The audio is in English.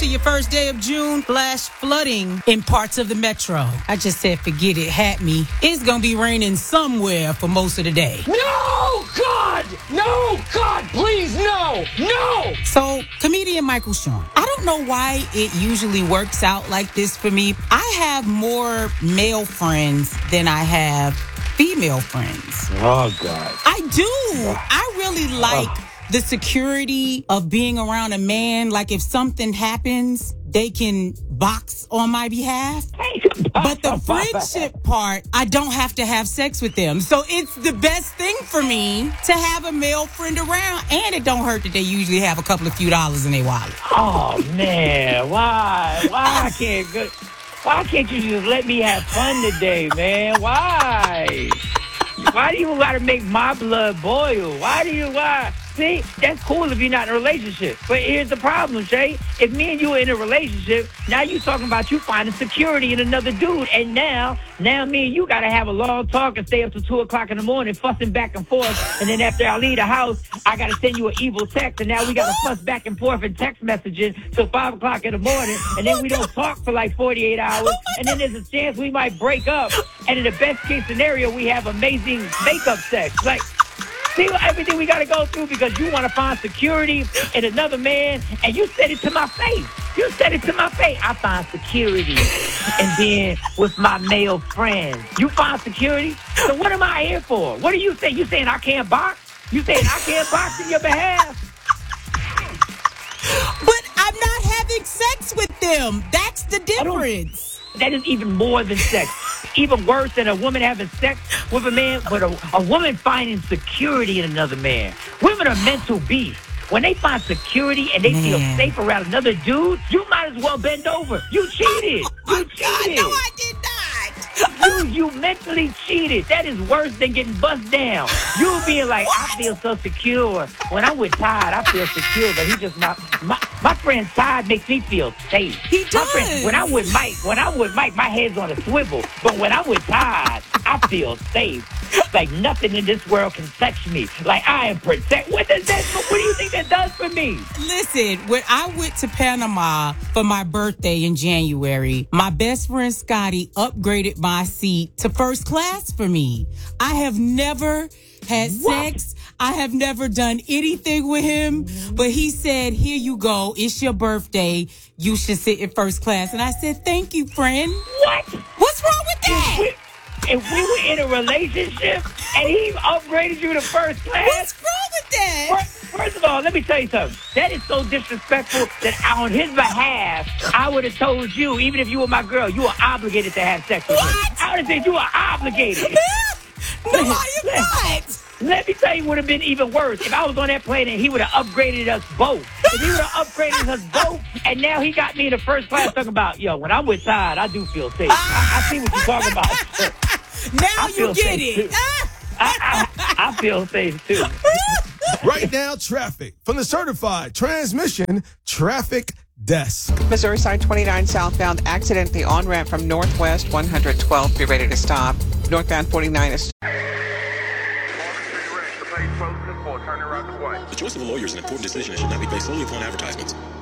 your first day of June, flash flooding in parts of the metro. I just said forget it, had me. It's gonna be raining somewhere for most of the day. No, God! No, God, please, no! No! So, comedian Michael Sean. I don't know why it usually works out like this for me. I have more male friends than I have female friends. Oh, God. I do. I really like the security of being around a man. Like if something happens, they can box on my behalf. But the friendship part, I don't have to have sex with them. So it's the best thing for me to have a male friend around. And it don't hurt that they usually have a couple of few dollars in their wallet. Oh, man. Why? Why can't you just let me have fun today, man? Why? Why do you got to make my blood boil? Why? See, that's cool if you're not in a relationship. But here's the problem, Shay. If me and you are in a relationship, now you talking about you finding security in another dude. And now me and you got to have a long talk and stay up to 2 o'clock in the morning fussing back and forth. And then after I leave the house, I got to send you an evil text. And now we got to fuss back and forth in text messaging till 5 o'clock in the morning. And then we don't talk for like 48 hours. And then there's a chance we might break up. And in the best case scenario, we have amazing makeup sex. Like, see everything we got to go through because you want to find security in another man, and you said it to my face. I find security and then with my male friends. You find security? So what am I here for? What are you saying? You saying I can't box? You saying I can't box in your behalf? But I'm not having sex with them. That's the difference. That is even more than sex. Even worse than a woman having sex with a man, but a woman finding security in another man. Women are mental beasts. When they find security and they feel safe around another dude, you might as well bend over. You cheated. God, no, I did not. You mentally cheated. That is worse than getting bussed down. You being like, I feel so secure. When I'm with Todd, I feel secure, but he just my friend Todd makes me feel safe. He does. When I'm with Mike, my head's on a swivel. But when I'm with Todd, I feel safe. Like nothing in this world can touch me. Like I am protected. What do you think that does for me? Listen, when I went to Panama for my birthday in January, my best friend Scotty upgraded my seat to first class for me. I have never had sex. I have never done anything with him, but he said, here you go. It's your birthday. You should sit in first class. And I said, thank you, friend. What? What's wrong with that? If we were in a relationship and he upgraded you to first class. What's wrong with that? First of all, let me tell you something. That is so disrespectful that on his behalf, I would have told you, even if you were my girl, you were obligated to have sex with me. I would have said you were obligated. No, I am not. Let me tell you, would have been even worse if I was on that plane and he would have upgraded us both. If he would have upgraded us both, and now he got me in the first class talking about, yo, when I'm with Todd, I do feel safe. I see what you're talking about. Now you get it. I feel safe, too. Right now, traffic from the certified transmission traffic desk. Missouri side 29 southbound accident at the on-ramp from Northwest 112. Be ready to stop. Northbound 49 is... The choice of a lawyer is an important decision and should not be based solely upon advertisements.